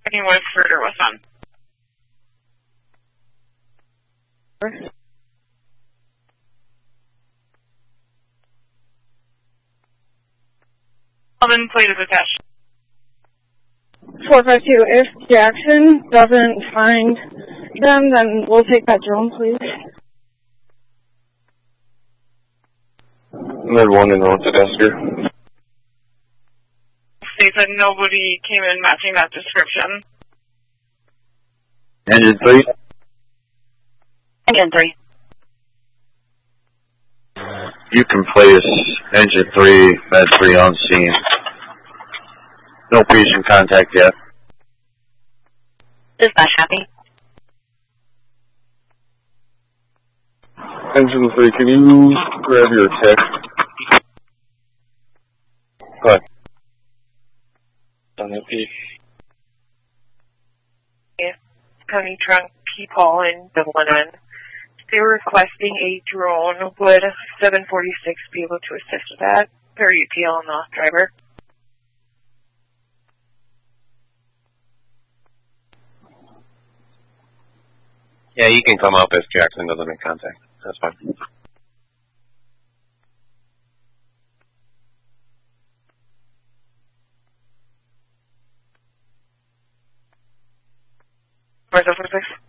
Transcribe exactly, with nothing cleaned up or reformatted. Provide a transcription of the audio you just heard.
Speaking with Fruiter, what's on? Eleven plate is attached. four five two, if Jackson doesn't find them, then we'll take that drone, please. Med one in North Desker. States that nobody came in matching that description. Engine three. Engine three. You can place engine three, med three on scene. No patient contact yet. Dispatch happy. Engine three, can you grab your text? Go ahead. On the peak. Yeah. County Trunk people in Dublin. They're requesting a drone. Would seven forty-six be able to assist with that? Perry U P L and off driver. Yeah, you can come up if Jackson doesn't make contact. That's fine. Where's seven forty-six?